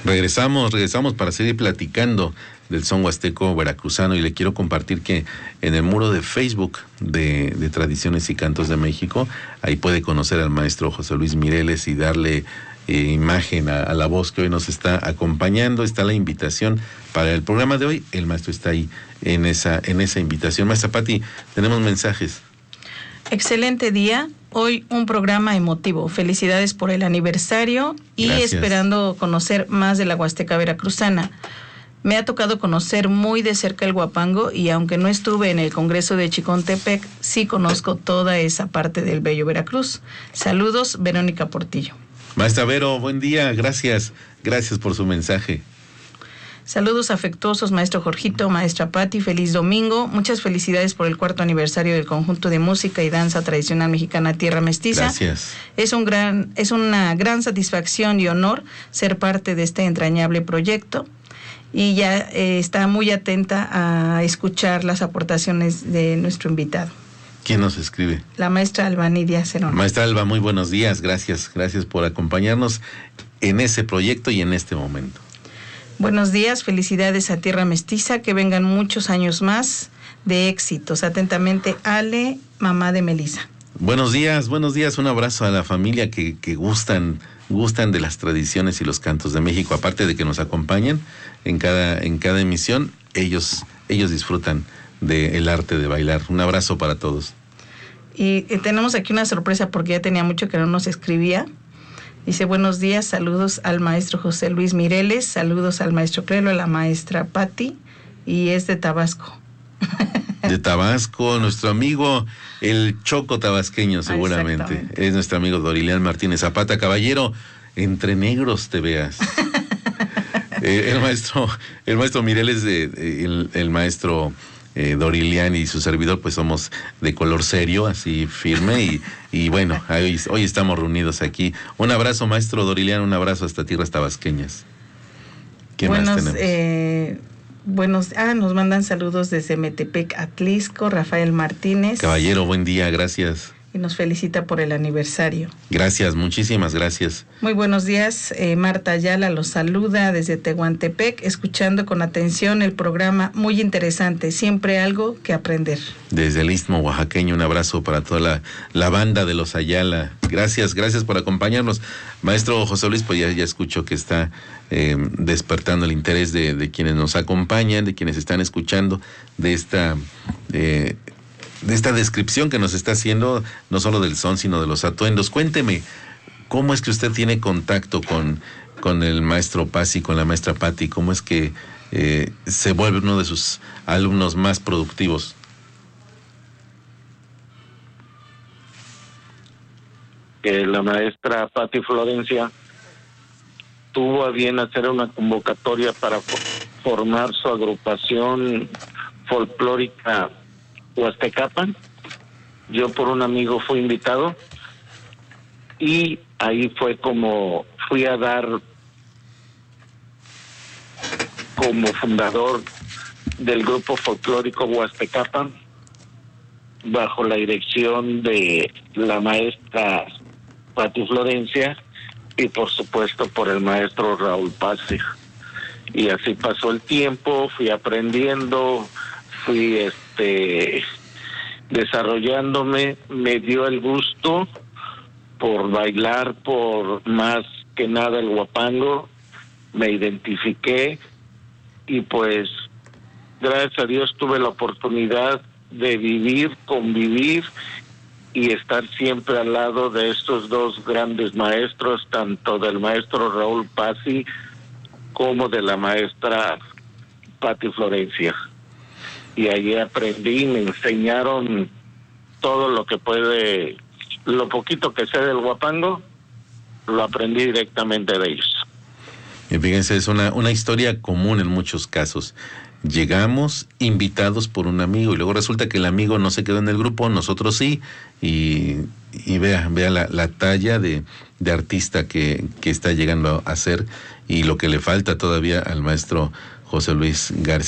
Regresamos para seguir platicando del son huasteco veracruzano, y le quiero compartir que en el muro de Facebook de Tradiciones y Cantos de México, ahí puede conocer al maestro José Luis Mireles y darle imagen a la voz que hoy nos está acompañando. Está la invitación para el programa de hoy. El maestro está ahí en esa invitación. Maestra Pati, tenemos mensajes. Excelente día. Hoy un programa emotivo. Felicidades por el aniversario y Gracias. Esperando conocer más de la Huasteca veracruzana. Me ha tocado conocer muy de cerca el Huapango, y aunque no estuve en el Congreso de Chicontepec, sí conozco toda esa parte del bello Veracruz. Saludos, Verónica Portillo. Maestra Vero, buen día. Gracias por su mensaje. Saludos afectuosos, maestro Jorgito, maestra Pati, feliz domingo. Muchas felicidades por el 4º aniversario del conjunto de música y danza tradicional mexicana Tierra Mestiza. Gracias. Es una gran satisfacción y honor ser parte de este entrañable proyecto, y ya está muy atenta a escuchar las aportaciones de nuestro invitado. ¿Quién nos escribe? La maestra Alba Nidia Cerón. Maestra Alba, muy buenos días. Gracias por acompañarnos en ese proyecto y en este momento. Buenos días, felicidades a Tierra Mestiza, que vengan muchos años más de éxitos. Atentamente, Ale, mamá de Melisa. Buenos días, un abrazo a la familia que gustan de las tradiciones y los cantos de México. Aparte de que nos acompañan en cada emisión, ellos disfrutan del arte de bailar. Un abrazo para todos. Y tenemos aquí una sorpresa, porque ya tenía mucho que no nos escribía. Dice: buenos días, saludos al maestro José Luis Mireles, saludos al maestro Clelo, a la maestra Pati, y es de Tabasco. De Tabasco, nuestro amigo el Choco tabasqueño, seguramente. Es nuestro amigo Dorilian Martínez Zapata. Caballero, entre negros te veas. El maestro Mireles, el maestro Dorilian y su servidor, pues somos de color serio, así firme, y bueno, hoy estamos reunidos aquí. Un abrazo, maestro Dorilian, un abrazo hasta tierras tabasqueñas. ¿Qué más tenemos? Nos mandan saludos desde Metepec, Atlisco, Rafael Martínez. Caballero, buen día, gracias. Y nos felicita por el aniversario. Gracias, muchísimas gracias. Muy buenos días, Marta Ayala los saluda desde Tehuantepec, escuchando con atención el programa, muy interesante, siempre algo que aprender. Desde el Istmo Oaxaqueño, un abrazo para toda la banda de los Ayala. Gracias por acompañarnos. Maestro José Luis, pues ya escucho que está despertando el interés de quienes nos acompañan, de quienes están escuchando, de esta descripción que nos está haciendo, no solo del son, sino de los atuendos. Cuénteme, ¿cómo es que usted tiene contacto con el maestro Pasi, con la maestra Pati? ¿Cómo es que se vuelve uno de sus alumnos más productivos? Que la maestra Pati Florencia tuvo a bien hacer una convocatoria para formar su agrupación folclórica Huastecapan. Yo por un amigo fui invitado, y ahí fue como fui a dar como fundador del grupo folclórico Huastecapan, bajo la dirección de la maestra Pati Florencia y por supuesto por el maestro Raúl Pasi. Y así pasó el tiempo, fui aprendiendo, fui desarrollándome, me dio el gusto por bailar, por más que nada el huapango, me identifiqué, y pues gracias a Dios tuve la oportunidad de vivir, convivir y estar siempre al lado de estos dos grandes maestros, tanto del maestro Raúl Pasi como de la maestra Pati Florencia. Y allí aprendí, me enseñaron todo lo que lo poquito que sé del huapango, lo aprendí directamente de ellos. Y fíjense, es una historia común en muchos casos. Llegamos invitados por un amigo, y luego resulta que el amigo no se quedó en el grupo, nosotros sí, y vea la talla de artista que está llegando a ser, y lo que le falta todavía al maestro José Luis García.